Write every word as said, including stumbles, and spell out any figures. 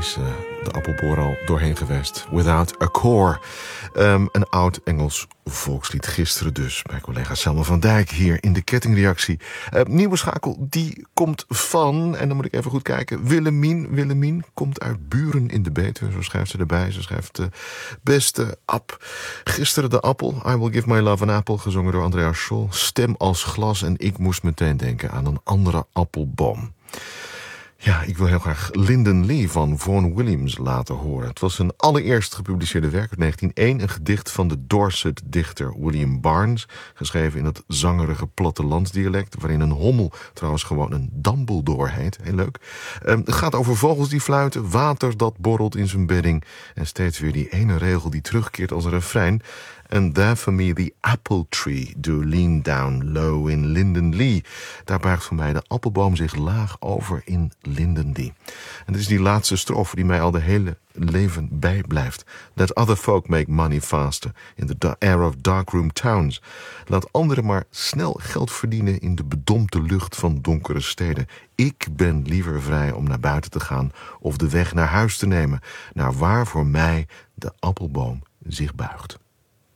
is uh, de appelboor al doorheen geweest. Without a Core. Um, een oud Engels volkslied. Gisteren dus bij collega Selma van Dijk hier in de kettingreactie. Uh, nieuwe schakel, die komt van, en dan moet ik even goed kijken, Willemien. Willemien komt uit Buren in de Betuwe. Zo schrijft ze erbij. Ze schrijft uh, beste App. Gisteren de appel. I Will Give My Love an Apple. Gezongen door Andrea Scholl. Stem als glas. En ik moest meteen denken aan een andere appelboom. Ja, ik wil heel graag Linden Lee van Vaughan Williams laten horen. Het was zijn allereerst gepubliceerde werk uit negentien nul één. Een gedicht van de Dorset-dichter William Barnes. Geschreven in het zangerige plattelandsdialect. Waarin een hommel trouwens gewoon een Dumbledore heet. Heel leuk. Um, het gaat over vogels die fluiten. Water dat borrelt in zijn bedding. En steeds weer die ene regel die terugkeert als een refrein. And there for me the apple tree do lean down low in Linden Lee. Daar buigt voor mij de appelboom zich laag over in Linden Lee. En dit is die laatste strofe die mij al de hele leven bijblijft. Let other folk make money faster in the da- air of darkroom towns. Laat anderen maar snel geld verdienen in de bedompte lucht van donkere steden. Ik ben liever vrij om naar buiten te gaan of de weg naar huis te nemen, naar waar voor mij de appelboom zich buigt.